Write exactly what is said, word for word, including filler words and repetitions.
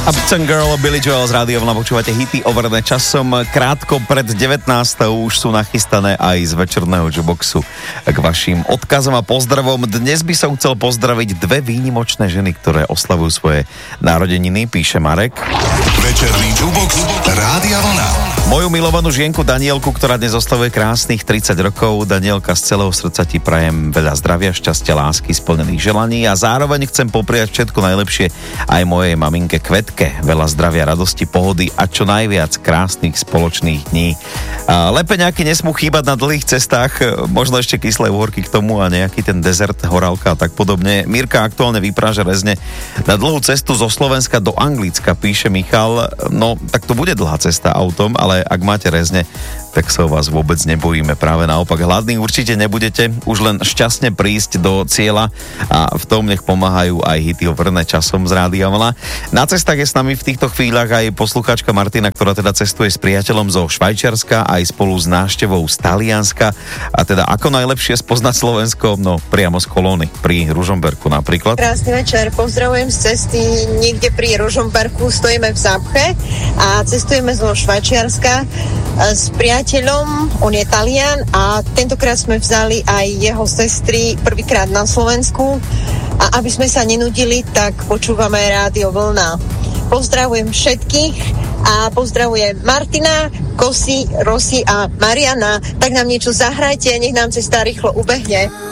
Uptown Girl, Billy Joel z rádiom, počúvate hity overené časom. Krátko pred devätnástou už sú nachystané aj z večerného jukeboxu k vašim odkazom a pozdravom. Dnes by som chcel pozdraviť dve výnimočné ženy, ktoré oslavujú svoje narodeniny, píše Marek. Večerný jukebox Rádia Vlna. Moju milovanú žienku Danielku, ktorá dnes oslavuje krásnych tridsať rokov. Danielka, z celého srdca ti prajem veľa zdravia, šťastia, lásky, splnených želaní a zároveň chcem popriať všetko najlepšie aj mojej maminke Kvetke. Veľa zdravia, radosti, pohody a čo najviac krásnych spoločných dní. Lepeňáky nesmú chýbať na dlhých cestách, možno ešte kyslé uhorky k tomu a nejaký ten dezert, horálka a tak podobne. Mirka aktuálne vypráža rezne na dlhú cestu zo Slovenska do Anglicka, píše Michal. No, tak to bude dlhá cesta autom, ale ak máte rezne, tak sa o vás vôbec nebojíme. Práve naopak, hladní určite nebudete, už len šťastne prísť do cieľa a v tom nech pomáhajú aj hity overené časom z Rádia Vlna. Na cestách je s nami v týchto chvíľach aj poslucháčka Martina, ktorá teda cestuje s priateľom zo Švajčiarska aj spolu s návštevou z Talianska. A teda ako najlepšie spoznať Slovensko? No priamo z kolóny, pri Ružomberku napríklad. Krásny večer, pozdravujem z cesty niekde pri Ružomberku, stojíme v Zápche a cestujeme zo Švajčiarska s priateľom, on je Talian a tentokrát sme vzali aj jeho sestry prvýkrát na Slovensku a aby sme sa nenudili, tak počúvame Rádio Vlna. Pozdravujem všetkých a pozdravujem Martina, Kosy, Rosy a Mariana. Tak nám niečo zahrajte, nech nám cesta rýchlo ubehne.